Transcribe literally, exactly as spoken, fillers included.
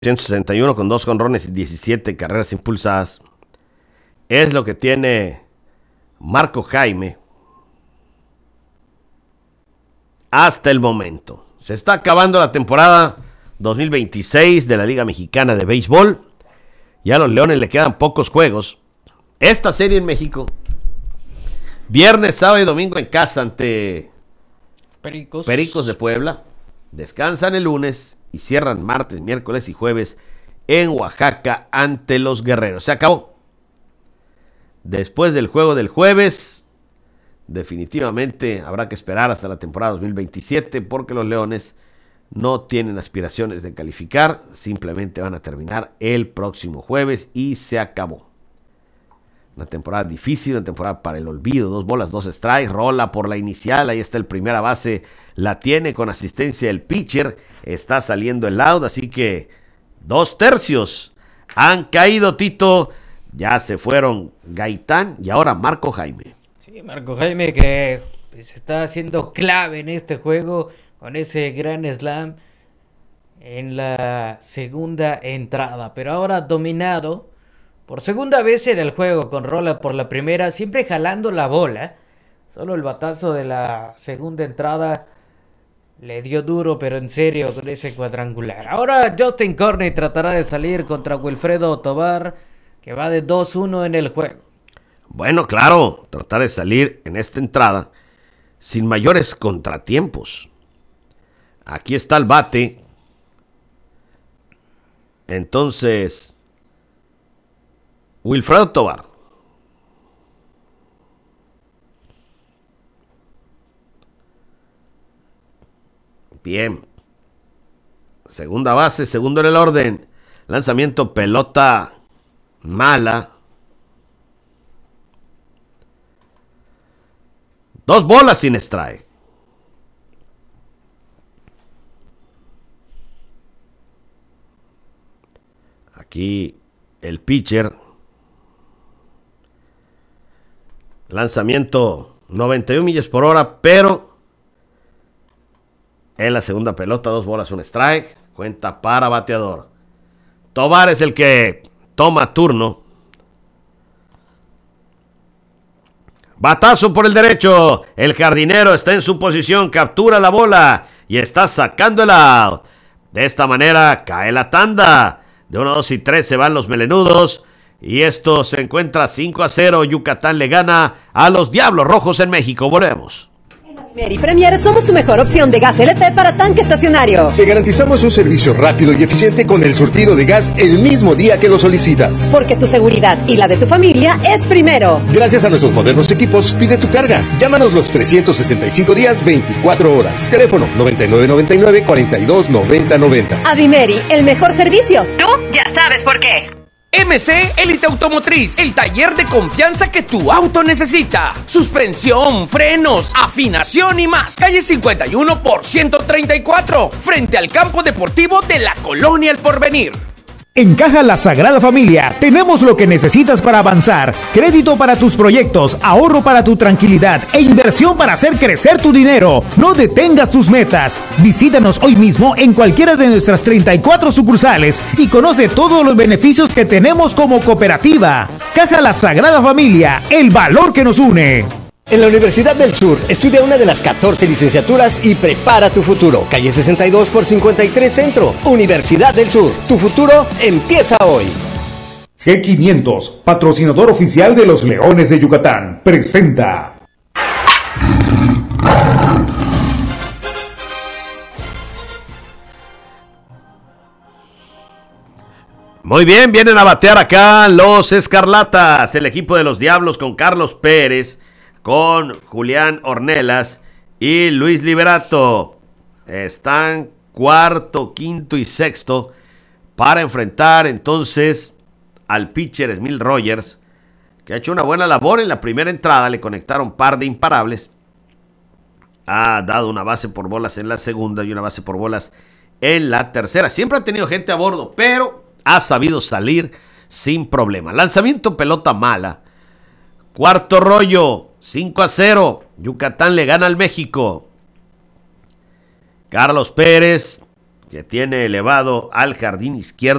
ciento sesenta y uno con dos jonrones y diecisiete carreras impulsadas. Es lo que tiene Marco Jaime hasta el momento. Se está acabando la temporada dos mil veintiséis de la Liga Mexicana de Béisbol. Ya a los Leones le quedan pocos juegos. Esta serie en México, viernes, sábado y domingo en casa ante Pericos. Pericos de Puebla. Descansan el lunes y cierran martes, miércoles y jueves en Oaxaca ante los Guerreros. Se acabó. Después del juego del jueves, definitivamente habrá que esperar hasta la temporada dos mil veintisiete porque los Leones no tienen aspiraciones de calificar, simplemente van a terminar el próximo jueves y se acabó. Una temporada difícil, una temporada para el olvido, dos bolas, dos strikes, rola por la inicial, ahí está el primera base, la tiene con asistencia del pitcher, está saliendo el out, así que dos tercios han caído, Tito, ya se fueron Gaitán y ahora Marco Jaime. Sí, Marco Jaime que se está haciendo clave en este juego con ese gran slam en la segunda entrada, pero ahora dominado por segunda vez en el juego, con rola por la primera, siempre jalando la bola. Solo el batazo de la segunda entrada le dio duro, pero en serio, con ese cuadrangular. Ahora Justin Corney tratará de salir contra Wilfredo Tovar, que va de dos uno en el juego. Bueno, claro, tratar de salir en esta entrada sin mayores contratiempos. Aquí está el bate. Entonces, Wilfredo Tovar. Bien. Segunda base, segundo en el orden. Lanzamiento, pelota mala. Dos bolas sin strike. Aquí el pitcher. Lanzamiento noventa y una millas por hora, pero en la segunda pelota, dos bolas, un strike. Cuenta para bateador. Tovar es el que toma turno. Batazo por el derecho. El jardinero está en su posición, captura la bola y está sacando el out. De esta manera cae la tanda. De uno, dos y tres se van los melenudos. Y esto se encuentra cinco a cero. Yucatán le gana a los Diablos Rojos en México. Volvemos. En Avimeri Premier somos tu mejor opción de gas L P para tanque estacionario. Te garantizamos un servicio rápido y eficiente con el surtido de gas el mismo día que lo solicitas. Porque tu seguridad y la de tu familia es primero. Gracias a nuestros modernos equipos, pide tu carga. Llámanos los trescientos sesenta y cinco días, veinticuatro horas. Teléfono noventa y nueve noventa y nueve, cuarenta y dos noventa noventa. Avimeri, el mejor servicio. Tú ya sabes por qué. M C Elite Automotriz, el taller de confianza que tu auto necesita. Suspensión, frenos, afinación y más. Calle cincuenta y uno por ciento treinta y cuatro, frente al campo deportivo de la Colonia El Porvenir. En Caja La Sagrada Familia tenemos lo que necesitas para avanzar: crédito para tus proyectos, ahorro para tu tranquilidad e inversión para hacer crecer tu dinero. No detengas tus metas. Visítanos hoy mismo en cualquiera de nuestras treinta y cuatro sucursales y conoce todos los beneficios que tenemos como cooperativa. Caja La Sagrada Familia, el valor que nos une. En la Universidad del Sur, estudia una de las catorce licenciaturas y prepara tu futuro. Calle sesenta y dos por cincuenta y tres Centro. Universidad del Sur. Tu futuro empieza hoy. G quinientos, patrocinador oficial de los Leones de Yucatán, presenta. Muy bien, vienen a batear acá los Escarlatas, el equipo de los Diablos con Carlos Pérez, con Julián Ornelas y Luis Liberato. Están cuarto, quinto y sexto para enfrentar entonces al pitcher Smil Rogers, que ha hecho una buena labor en la primera entrada. Le conectaron par de imparables. Ha dado una base por bolas en la segunda y una base por bolas en la tercera. Siempre ha tenido gente a bordo, pero ha sabido salir sin problema. Lanzamiento, pelota mala. Cuarto rollo, cinco a cero. Yucatán le gana al México. Carlos Pérez que tiene elevado al jardín izquierdo